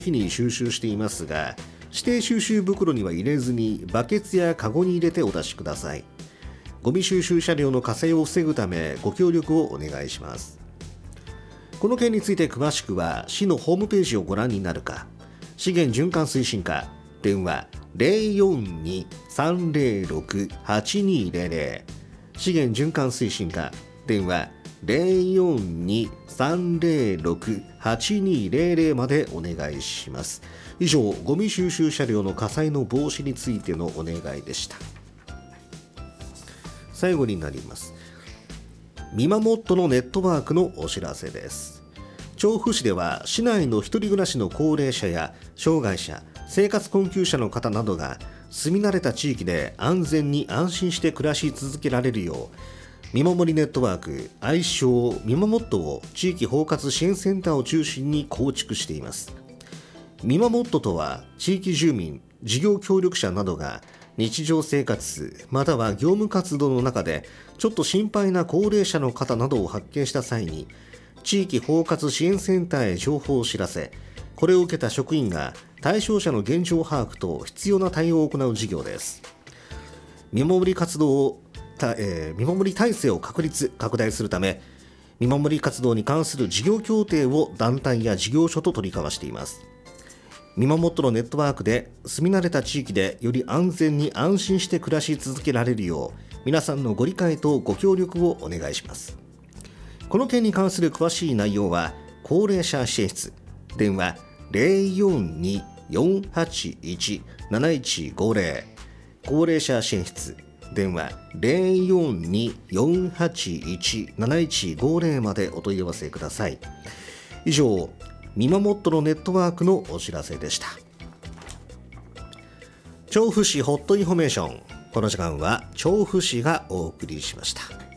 日に収集していますが、指定収集袋には入れずにバケツやカゴに入れてお出しください。ゴミ収集車両の火災を防ぐためご協力をお願いします。この件について詳しくは市のホームページをご覧になるか、資源循環推進課電話 042-306-8200 資源循環推進課電話 042-306-8200 までお願いします。以上、ゴミ収集車両の火災の防止についてのお願いでした。最後になります。みまもっとのネットワークのお知らせです。調布市では市内の一人暮らしの高齢者や障害者、生活困窮者の方などが住み慣れた地域で安全に安心して暮らし続けられるよう、見守りネットワーク、愛称みまもっとを地域包括支援センターを中心に構築しています。みまもっととは、地域住民、事業協力者などが日常生活または業務活動の中でちょっと心配な高齢者の方などを発見した際に、地域包括支援センターへ情報を知らせ、これを受けた職員が対象者の現状把握と必要な対応を行う事業です。見守り体制を拡大するため、見守り活動に関する事業協定を団体や事業所と取り交わしています。みまもっとのネットワークで住み慣れた地域でより安全に安心して暮らし続けられるよう、皆さんのご理解とご協力をお願いします。この件に関する詳しい内容は、高齢者支援室電話 042-481-7150 高齢者支援室電話 042-481-7150 までお問い合わせください。以上、みまもっとのネットワークのお知らせでした。調布市ホットインフォメーション、この時間は調布市がお送りしました。